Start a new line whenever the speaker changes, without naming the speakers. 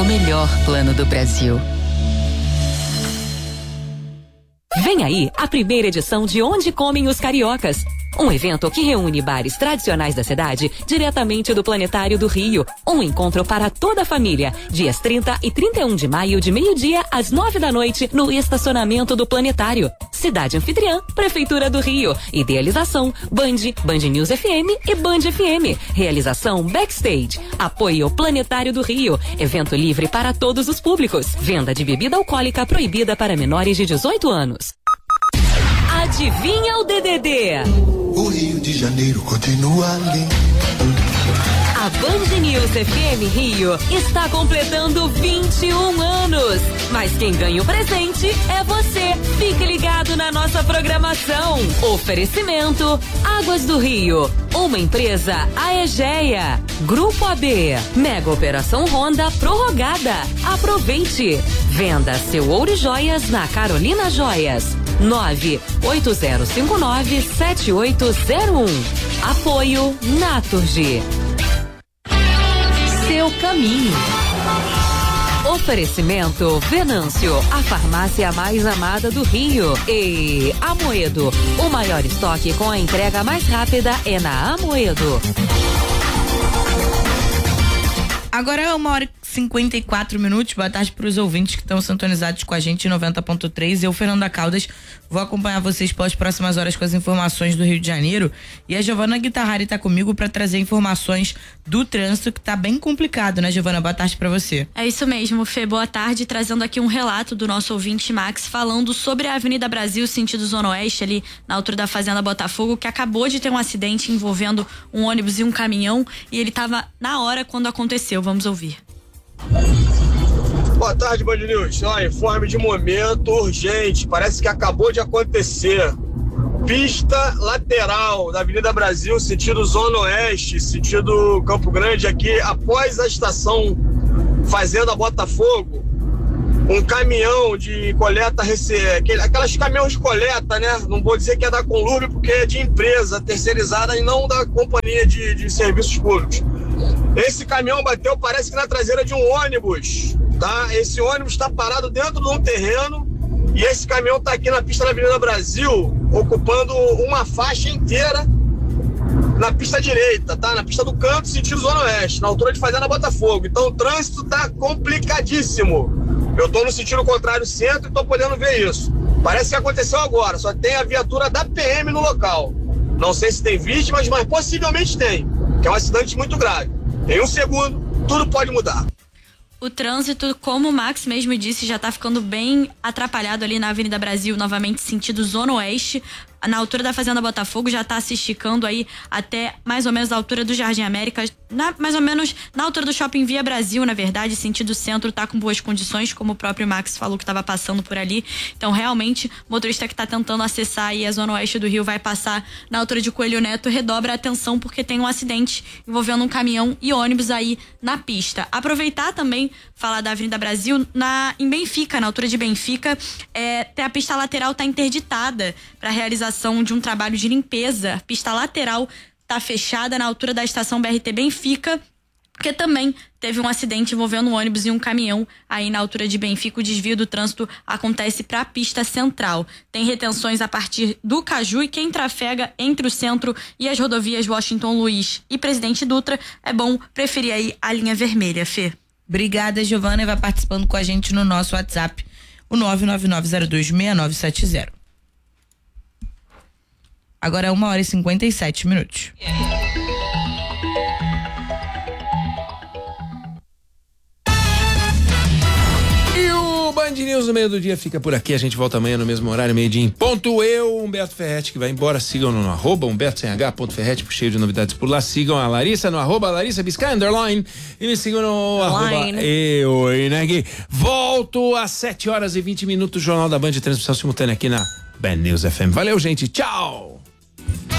melhor plano do Brasil.
Vem aí a primeira edição de Onde Comem os Cariocas. Um evento que reúne bares tradicionais da cidade diretamente do Planetário do Rio. Um encontro para toda a família. Dias 30 e 31 de maio, de meio-dia às 9 da noite, no estacionamento do Planetário. Cidade Anfitriã, Prefeitura do Rio. Idealização, Band News FM e Band FM. Realização Backstage. Apoio Planetário do Rio. Evento livre para todos os públicos. Venda de bebida alcoólica proibida para menores de 18 anos. Adivinha o DDD?
O Rio de Janeiro continua lindo.
A Band News FM Rio está completando 21 anos. Mas quem ganha o presente é você. Fique ligado na nossa programação. Oferecimento Águas do Rio. Uma empresa Aegea. Grupo AB. Mega Operação Honda prorrogada. Aproveite. Venda seu ouro e joias na Carolina Joias. 98059-7801. Apoio Naturgy. Seu caminho. Oferecimento Venâncio, a farmácia mais amada do Rio. E Amoedo, o maior estoque com a entrega mais rápida é na Amoedo.
Agora é 1h54. Boa tarde para os ouvintes que estão sintonizados com a gente em 90.3. Eu, Fernanda Caldas, vou acompanhar vocês pelas próximas horas com as informações do Rio de Janeiro. E a Giovana Guitarrari está comigo para trazer informações do trânsito, que tá bem complicado, né, Giovana? Boa tarde para você.
É isso mesmo, Fê. Boa tarde, trazendo aqui um relato do nosso ouvinte Max, falando sobre a Avenida Brasil, sentido Zona Oeste, ali na altura da Fazenda Botafogo, que acabou de ter um acidente envolvendo um ônibus e um caminhão, e ele estava na hora quando aconteceu. Vamos ouvir.
Boa tarde, Band News. Informe de momento urgente, parece que acabou de acontecer. Pista lateral da Avenida Brasil, sentido Zona Oeste, sentido Campo Grande, aqui após a estação Fazenda Botafogo, um caminhão de coleta, aquelas caminhões de coleta, né? Não vou dizer que é da Conlurb, porque é de empresa terceirizada e não da companhia de serviços públicos. Esse caminhão bateu, parece que na traseira de um ônibus, tá? Esse ônibus está parado dentro de um terreno e esse caminhão está aqui na pista da Avenida Brasil, ocupando uma faixa inteira na pista direita, tá? Na pista do canto, sentido Zona Oeste, na altura de Fazenda Botafogo. Então o trânsito tá complicadíssimo. Eu tô no sentido contrário centro e tô podendo ver isso. Parece que aconteceu agora, só tem a viatura da PM no local. Não sei se tem vítimas, mas possivelmente tem, que é um acidente muito grave. Em um segundo, tudo pode mudar.
O trânsito, como o Max mesmo disse, já tá ficando bem atrapalhado ali na Avenida Brasil, novamente sentido Zona Oeste. Na altura da Fazenda Botafogo já tá se esticando aí até mais ou menos a altura do Jardim América, mais ou menos na altura do Shopping Via Brasil, na verdade, sentido centro tá com boas condições, como o próprio Max falou que estava passando por ali. Então, realmente, o motorista que tá tentando acessar aí a Zona Oeste do Rio vai passar na altura de Coelho Neto, redobra a atenção porque tem um acidente envolvendo um caminhão e ônibus aí na pista. Aproveitar também, falar da Avenida Brasil, em Benfica, na altura de Benfica, a pista lateral tá interditada para realização de um trabalho de limpeza. A pista lateral está fechada na altura da estação BRT Benfica, porque também teve um acidente envolvendo um ônibus e um caminhão aí na altura de Benfica. O desvio do trânsito acontece para a pista central. Tem retenções a partir do Caju e quem trafega entre o centro e as rodovias Washington Luiz e Presidente Dutra, é bom preferir aí a linha vermelha, Fê.
Obrigada, Giovana, e vai participando com a gente no nosso WhatsApp, o 999026970. Agora é 1h57.
E o Band News no meio do dia fica por aqui. A gente volta amanhã no mesmo horário, meio-dia em ponto. Eu, Humberto Ferretti, que vai embora. Sigam no @Humberto_Ferretti, cheio de novidades por lá. Sigam a Larissa no @LarissaBiscay_. E me sigam no @EuInegui. Volto às 7h20, Jornal da Band, transmissão simultânea aqui na Band News FM. Valeu, gente. Tchau!